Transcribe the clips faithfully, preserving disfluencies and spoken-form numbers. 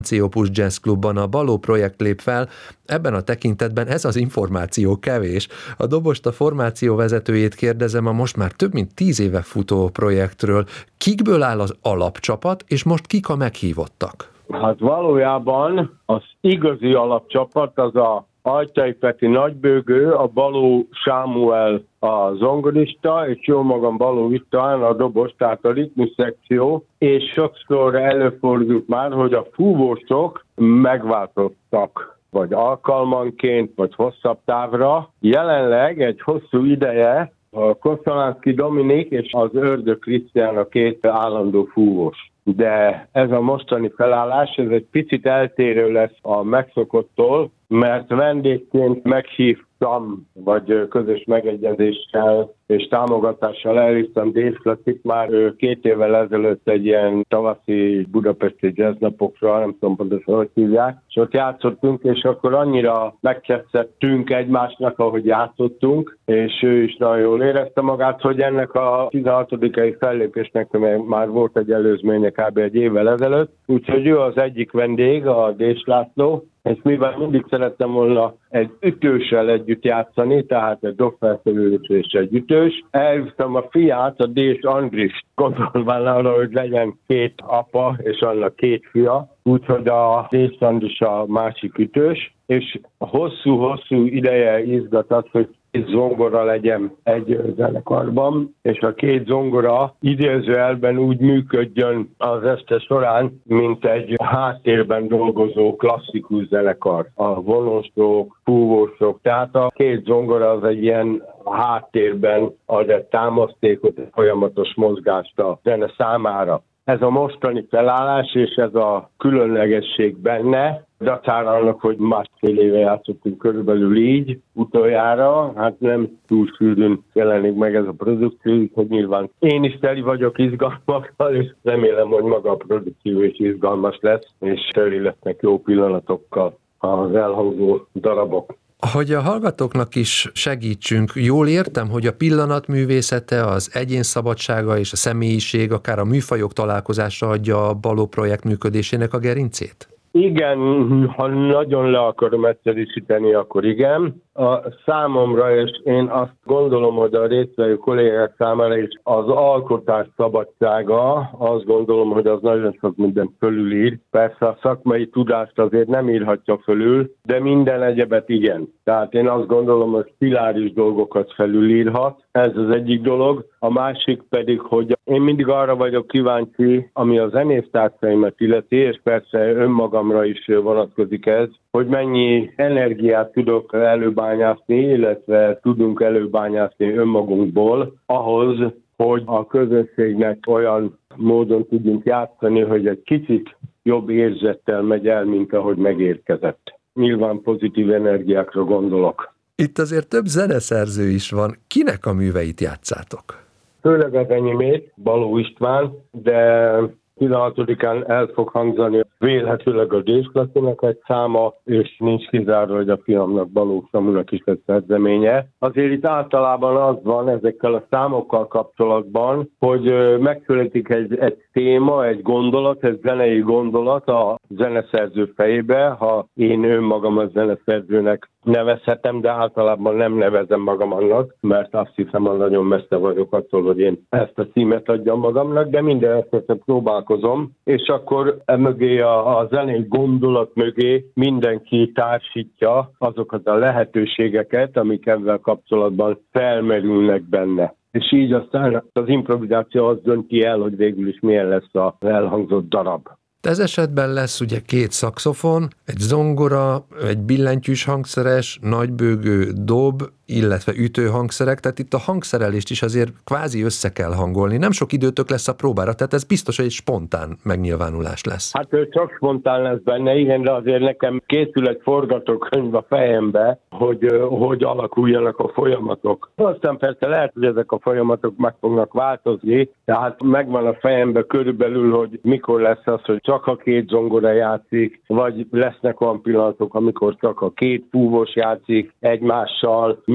Opus Jazz Clubban a Baló projekt lép fel, ebben a tekintetben ez az információ kevés. A Dobosta formáció vezetőjét kérdezem a most már több mint tíz éve futó projektről. Kikből áll az alapcsapat, és most kik a meghívottak? Hát valójában az igazi alapcsapat az a Ajtai Peti nagybőgő, a Baló Sámuel a zongorista, és jó magam Baló István a dobos, tehát a ritmus szekció, és sokszor előfordult már, hogy a fúvósok megváltoztak, vagy alkalmanként, vagy hosszabb távra. Jelenleg egy hosszú ideje a Koszalánszky Dominik és az Ördög Krisztián a két állandó fúvós. De ez a mostani felállás, ez egy picit eltérő lesz a megszokottól, mert vendégként meghívtam, vagy közös megegyezéssel és támogatással elhívtam Dave Klassit már két évvel ezelőtt egy ilyen tavaszi budapesti jazznapokra, nem tudom pontosan, hogy hívják, és ott játszottunk, és akkor annyira megcsesszettünk egymásnak, ahogy játszottunk, és ő is nagyon jól érezte magát, hogy ennek a tizenhatodikai fellépésnek már volt egy előzménye kb. Egy évvel ezelőtt, úgyhogy ő az egyik vendég, a Dés László, és mivel mindig szerettem volna egy ütőssel együtt játszani, tehát egy dobfelszerelős és egy ütős, elhívtam a fiát, a Dés Andrist, gondolván arra, hogy legyen két apa és annak két fia, úgyhogy a Dés Andris a másik ütős, és hosszú-hosszú ideje izgat az, hogy két zongora legyen egy zenekarban, és a két zongora idézőjelben úgy működjön az este során, mint egy háttérben dolgozó klasszikus zenekar. A vonosok, fúvósok, tehát a két zongora az egy ilyen háttérben ad egy támasztékot, egy folyamatos mozgást a zene számára. Ez a mostani felállás és ez a különlegesség benne, dacára annak, hogy másfél éve játszottunk körülbelül így utoljára, hát nem túl sűrűn jelenik meg ez a produkció, hogy nyilván én is teli vagyok izgalmakkal, és remélem, hogy maga a produkció is izgalmas lesz, és teli lesznek jó pillanatokkal az elhangzó darabok. Hogy a hallgatóknak is segítsünk, jól értem, hogy a pillanatművészete, az egyén szabadsága és a személyiség, akár a műfajok találkozása adja a Baló projekt működésének a gerincét? Igen, ha nagyon le akarom egyszerűsíteni, akkor igen. A számomra, és én azt gondolom, hogy a résztvevő kollégák számára is az alkotás szabadsága, azt gondolom, hogy az nagyon sok mindent fölülír. Persze a szakmai tudást azért nem írhatja fölül, de minden egyebet igen. Tehát én azt gondolom, hogy sziláris dolgokat felülírhat. Ez az egyik dolog. A másik pedig, hogy én mindig arra vagyok kíváncsi, ami a zenésztársaimat illeti, és persze önmagamra is vonatkozik ez, hogy mennyi energiát tudok előbányászni, illetve tudunk előbányászni önmagunkból ahhoz, hogy a közönségnek olyan módon tudjunk játszani, hogy egy kicsit jobb érzettel megy el, mint ahogy megérkezett. Nyilván pozitív energiákra gondolok. Itt azért több zeneszerző is van. Kinek a műveit játszátok? Főleg az enyémét, Baló István, de tizenhatodikán el fog hangzani vélhetőleg a Dés Klasszinak egy száma, és nincs kizárva, hogy a fiamnak, Baló Samunak is lesz szerzeménye. Azért itt általában az van ezekkel a számokkal kapcsolatban, hogy megszületik egy, egy téma, egy gondolat, egy zenei gondolat a zeneszerző fejébe, ha én önmagam a zeneszerzőnek nevezhetem, de általában nem nevezem magam annak, mert azt hiszem, hogy nagyon messze vagyok attól, hogy én ezt a címet adjam magamnak, de minden esetre próbálkozom, és akkor emögé a, a zenei gondolat mögé mindenki társítja azokat a lehetőségeket, amik ezzel kapcsolatban felmerülnek benne. És így aztán az improvizáció az dönti el, hogy végül is milyen lesz az elhangzott darab. Ez esetben lesz ugye két szaxofon, egy zongora, egy billentyűs hangszeres, nagybőgő dob, illetve ütőhangszerek, tehát itt a hangszerelést is azért kvázi össze kell hangolni. Nem sok időtök lesz a próbára, tehát ez biztos, hogy egy spontán megnyilvánulás lesz. Hát ő csak spontán lesz benne, igen, de azért nekem készül egy forgatókönyv a fejembe, hogy hogy alakuljanak a folyamatok. Aztán persze lehet, hogy ezek a folyamatok meg fognak változni, tehát megvan a fejembe körülbelül, hogy mikor lesz az, hogy csak a két zongora játszik, vagy lesznek olyan pillanatok, amikor csak a két fúvós játszik egymással,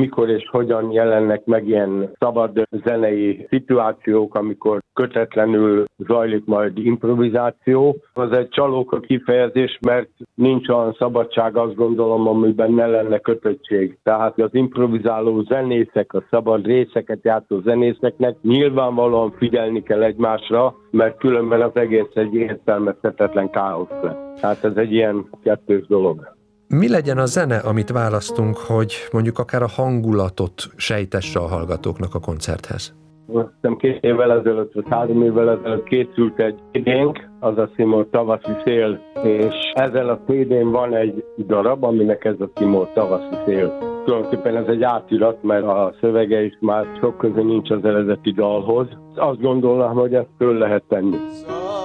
mikor és hogyan jelennek meg ilyen szabad zenei szituációk, amikor kötetlenül zajlik majd improvizáció. Az egy csalóka kifejezés, mert nincs olyan szabadság, azt gondolom, amiben ne lenne kötöttség. Tehát az improvizáló zenészek, a szabad részeket játszó zenészeknek nyilvánvalóan figyelni kell egymásra, mert különben az egész egy értelmezhetetlen káosz lesz. Tehát ez egy ilyen kettős dolog. Mi legyen a zene, amit választunk, hogy mondjuk akár a hangulatot sejtesse a hallgatóknak a koncerthez? Azt hiszem két évvel ezelőtt, vagy három évvel ezelőtt készült egy cé dénk, az a cím Tavaszi szél, és ezen a cé dén van egy darab, aminek ez a cím Tavaszi szél. Tulajdonképpen ez egy átirat, mert a szövege is már sok köze nincs az eredeti dalhoz. Azt gondolom, hogy ezt föl lehet tenni.